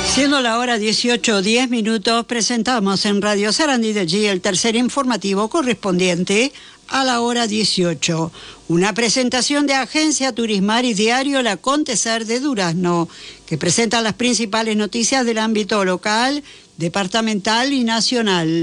Siendo la hora 18:10, presentamos en Radio Sarandí de G el tercer informativo correspondiente a la hora 18. Una presentación de Agencia Turismar y Diario El Acontecer de Durazno, que presenta las principales noticias del ámbito local, departamental y nacional.